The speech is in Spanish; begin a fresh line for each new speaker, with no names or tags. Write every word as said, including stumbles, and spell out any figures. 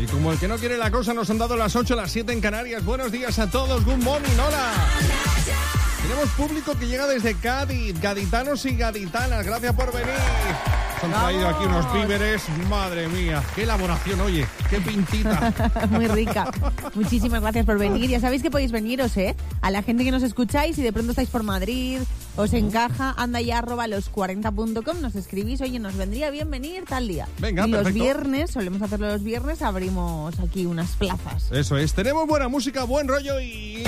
como el que no quiere la cosa, nos han dado las ocho, las siete en Canarias. Buenos días a todos, good morning, hola. Tenemos público que llega desde Cádiz, gaditanos y gaditanas, gracias por venir. Nos han traído aquí unos víveres, madre mía, qué elaboración, oye, qué pintita.
Muy rica. Muchísimas gracias por venir. Ya sabéis que podéis veniros, ¿eh? A la gente que nos escucháis y de pronto estáis por Madrid, os encaja, anda ya arroba los cuarenta punto com, nos escribís, oye, nos vendría bien venir tal día.
Venga,
y
perfecto.
Los viernes, solemos hacerlo los viernes, abrimos aquí unas plazas.
Eso es, tenemos buena música, buen rollo y...